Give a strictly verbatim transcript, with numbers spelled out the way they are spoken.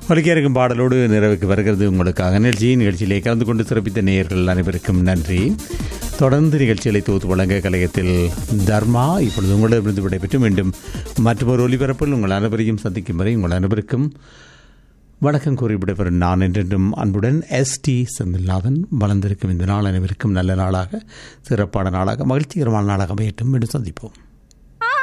ஒலிக்க இருக்கும் பாடலோடு நிறைவுக்கு வருகிறது உங்களுக்காக நிகழ்ச்சி. நிகழ்ச்சியிலே கலந்து கொண்டு சிறப்பித்த நேயர்கள் அனைவருக்கும் நன்றி. தொடர்ந்து நிகழ்ச்சிகளை தொகுத்து வழங்க கலையத்தில் தர்மா. இப்பொழுது உங்களிடமிருந்து விடைபெற்று மீண்டும் மற்றொரு ஒலிபரப்பில் உங்கள் அனைவரையும் சந்திக்கும் வரை உங்கள் அனைவருக்கும் வணக்கம் கூறி விடைபெறும் நான் என்றென்றும் அன்புடன் எஸ் டி செந்தில்நாதன். வளர்ந்திருக்கும் இந்த நாள் அனைவருக்கும் நல்ல நாளாக, சிறப்பான நாளாக, மகிழ்ச்சிகரமான நாளாக அமையட்டும். மீண்டும் சந்திப்போம்.